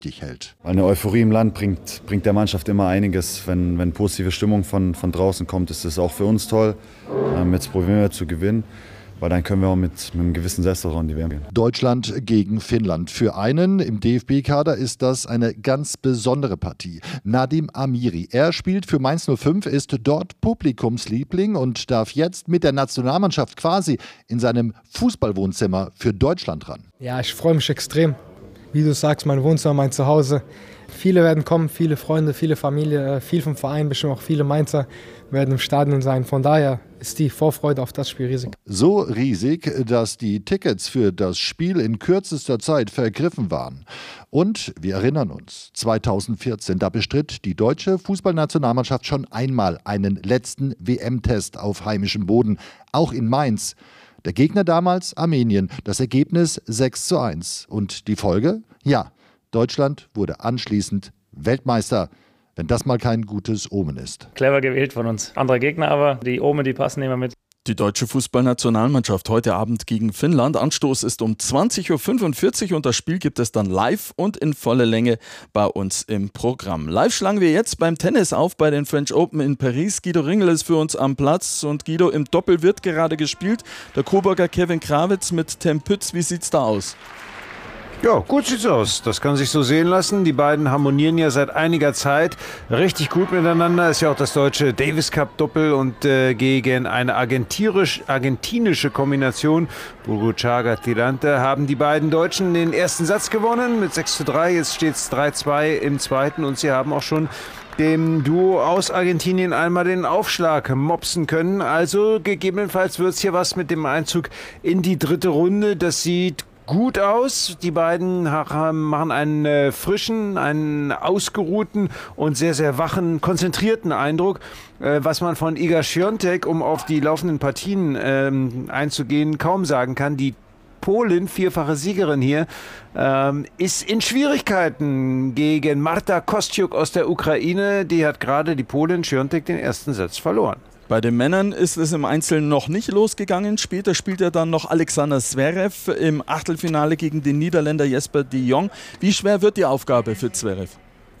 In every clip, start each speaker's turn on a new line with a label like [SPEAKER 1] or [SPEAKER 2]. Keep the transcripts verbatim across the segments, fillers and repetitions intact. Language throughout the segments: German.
[SPEAKER 1] dich hält.
[SPEAKER 2] Eine Euphorie im Land bringt, bringt der Mannschaft immer einiges. Wenn, wenn positive Stimmung von, von draußen kommt, ist das auch für uns toll. Ähm, jetzt probieren wir zu gewinnen, weil dann können wir auch mit, mit einem gewissen Selbstvertrauen die W M gehen.
[SPEAKER 1] Deutschland gegen Finnland. Für einen im D F B-Kader ist das eine ganz besondere Partie. Nadim Amiri. Er spielt für Mainz null fünf, ist dort Publikumsliebling und darf jetzt mit der Nationalmannschaft quasi in seinem Fußballwohnzimmer für Deutschland ran.
[SPEAKER 3] Ja, ich freue mich extrem. Wie du sagst, mein Wohnzimmer, mein Zuhause. Viele werden kommen, viele Freunde, viele Familie, viel vom Verein, bestimmt auch viele Mainzer werden im Stadion sein. Von daher ist die Vorfreude auf das Spiel riesig.
[SPEAKER 1] So riesig, dass die Tickets für das Spiel in kürzester Zeit vergriffen waren. Und wir erinnern uns, zweitausendvierzehn, da bestritt die deutsche Fußballnationalmannschaft schon einmal einen letzten W M-Test auf heimischem Boden, auch in Mainz. Der Gegner damals Armenien, das Ergebnis sechs zu eins. Und die Folge? Ja, Deutschland wurde anschließend Weltmeister, wenn das mal kein gutes Omen ist.
[SPEAKER 4] Clever gewählt von uns. Andere Gegner aber, die Omen, die passen immer mit.
[SPEAKER 5] Die deutsche Fußballnationalmannschaft heute Abend gegen Finnland. Anstoß ist um zwanzig Uhr fünfundvierzig und das Spiel gibt es dann live und in voller Länge bei uns im Programm. Live schlagen wir jetzt beim Tennis auf bei den French Open in Paris. Guido Ringel ist für uns am Platz und Guido, im Doppel wird gerade gespielt. Der Coburger Kevin Krawitz mit Tim Pütz. Wie sieht's da aus?
[SPEAKER 6] Ja, gut sieht's aus. Das kann sich so sehen lassen. Die beiden harmonieren ja seit einiger Zeit richtig gut miteinander. Ist ja auch das deutsche Davis Cup Doppel und äh, gegen eine argentinische Kombination, Burruchaga Tirante, haben die beiden Deutschen den ersten Satz gewonnen mit sechs zu drei. Jetzt steht's drei zu zwei im zweiten und sie haben auch schon dem Duo aus Argentinien einmal den Aufschlag mopsen können. Also gegebenenfalls wird's hier was mit dem Einzug in die dritte Runde. Das sieht gut aus. Die beiden machen einen äh, frischen, einen ausgeruhten und sehr, sehr wachen, konzentrierten Eindruck. Äh, was man von Iga Świątek, um auf die laufenden Partien ähm, einzugehen, kaum sagen kann. Die Polin, vierfache Siegerin hier, ähm, ist in Schwierigkeiten gegen Marta Kostyuk aus der Ukraine. Die hat gerade, die Polin Świątek, den ersten Satz verloren.
[SPEAKER 5] Bei den Männern ist es im Einzelnen noch nicht losgegangen. Später spielt er dann noch Alexander Zverev im Achtelfinale gegen den Niederländer Jesper de Jong. Wie schwer wird die Aufgabe für Zverev?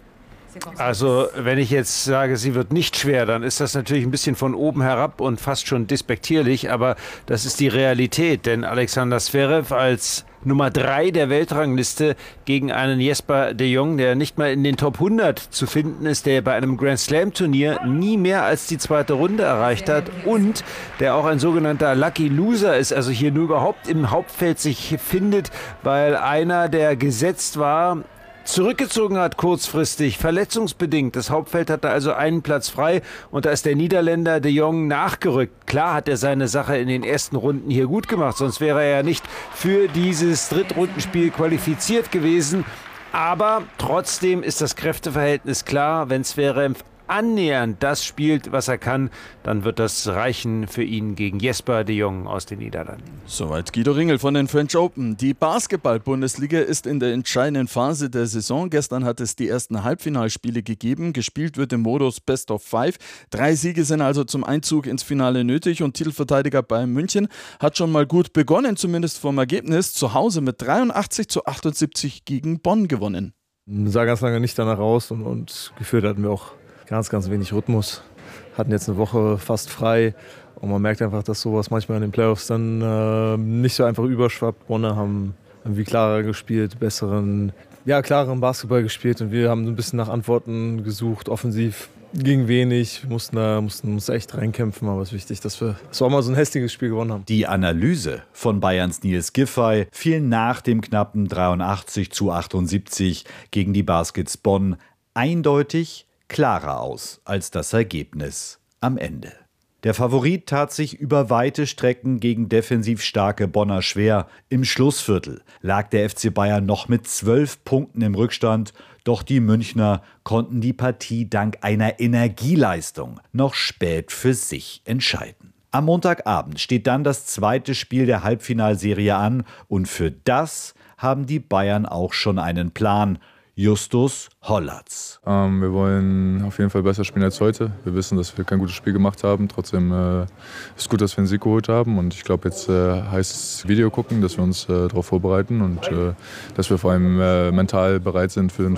[SPEAKER 6] Also, wenn ich jetzt sage, sie wird nicht schwer, dann ist das natürlich ein bisschen von oben herab und fast schon despektierlich, aber das ist die Realität, denn Alexander Zverev als Nummer drei der Weltrangliste gegen einen Jesper de Jong, der nicht mal in den Top hundert zu finden ist, der bei einem Grand Slam Turnier nie mehr als die zweite Runde erreicht hat und der auch ein sogenannter Lucky Loser ist, also hier nur überhaupt im Hauptfeld sich findet, weil einer, der gesetzt war, zurückgezogen hat kurzfristig, verletzungsbedingt. Das Hauptfeld hatte also einen Platz frei und da ist der Niederländer de Jong nachgerückt. Klar hat er seine Sache in den ersten Runden hier gut gemacht, sonst wäre er ja nicht für dieses Drittrundenspiel qualifiziert gewesen. Aber trotzdem ist das Kräfteverhältnis klar, wenn Zverev annähernd das spielt, was er kann, dann wird das reichen für ihn gegen Jesper de Jong aus den Niederlanden.
[SPEAKER 5] Soweit Guido Ringel von den French Open. Die Basketball-Bundesliga ist in der entscheidenden Phase der Saison. Gestern hat es die ersten Halbfinalspiele gegeben. Gespielt wird im Modus Best of Five. Drei Siege sind also zum Einzug ins Finale nötig und Titelverteidiger Bayern München hat schon mal gut begonnen, zumindest vom Ergebnis. Zu Hause mit dreiundachtzig zu achtundsiebzig gegen Bonn gewonnen.
[SPEAKER 7] Sah ganz lange nicht danach aus und, und gefühlt hatten wir auch ganz, ganz wenig Rhythmus. Hatten jetzt eine Woche fast frei und man merkt einfach, dass sowas manchmal in den Playoffs dann äh, nicht so einfach überschwappt. Bonner haben irgendwie klarer gespielt, besseren, ja, klareren Basketball gespielt und wir haben ein bisschen nach Antworten gesucht, offensiv. Ging wenig, mussten da mussten uns echt reinkämpfen, aber es ist wichtig, dass wir so mal so ein hässliches Spiel gewonnen haben.
[SPEAKER 8] Die Analyse von Bayerns Nils Giffey fiel nach dem knappen dreiundachtzig zu achtundsiebzig gegen die Baskets Bonn eindeutig klarer aus als das Ergebnis am Ende. Der Favorit tat sich über weite Strecken gegen defensiv starke Bonner schwer. Im Schlussviertel lag der F C Bayern noch mit zwölf Punkten im Rückstand, doch die Münchner konnten die Partie dank einer Energieleistung noch spät für sich entscheiden. Am Montagabend steht dann das zweite Spiel der Halbfinalserie an und für das haben die Bayern auch schon einen Plan. Justus Hollatz.
[SPEAKER 9] Ähm, wir wollen auf jeden Fall besser spielen als heute. Wir wissen, dass wir kein gutes Spiel gemacht haben. Trotzdem äh, ist es gut, dass wir einen Sieg geholt haben. Und ich glaube, jetzt äh, heißt es Video gucken, dass wir uns äh, darauf vorbereiten und äh, dass wir vor allem äh, mental bereit sind für,